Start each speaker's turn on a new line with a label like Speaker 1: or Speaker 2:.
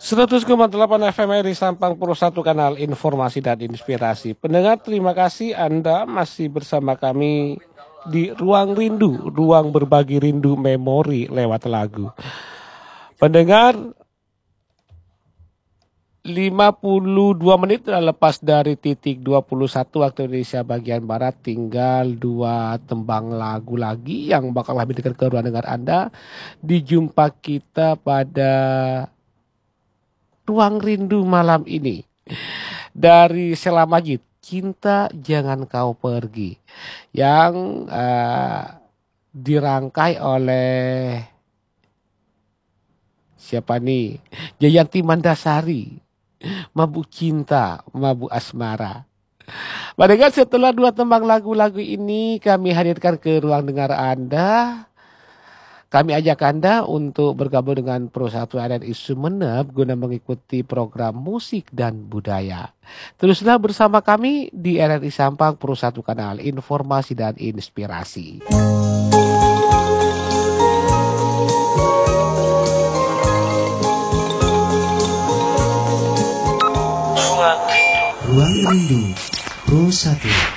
Speaker 1: 100,8 FM RRI Sampang Pro 1 kanal informasi dan inspirasi. Pendengar, terima kasih Anda masih bersama kami di Ruang Rindu, ruang berbagi rindu memori lewat lagu. Pendengar, 52 menit lepas dari titik 21 waktu Indonesia bagian Barat, tinggal 2 tembang lagu lagi yang bakal kami dengar ke ruang dengar Anda. Dijumpa kita pada Ruang Rindu malam ini dari Sheila Majid, Cinta Jangan Kau Pergi, yang dirangkai oleh siapa nih? Jayanti Mandasari, Mabuk Cinta, Mabuk Asmara. Padahal setelah 2 tembang lagu-lagu ini kami hadirkan ke ruang dengar Anda. Kami ajak Anda untuk bergabung dengan Persatuan RRI Sumeneb guna mengikuti program musik dan budaya. Teruslah bersama kami di RRI Sampang Pro 1 kanal informasi dan inspirasi.
Speaker 2: Ruang Rindu Pro 1.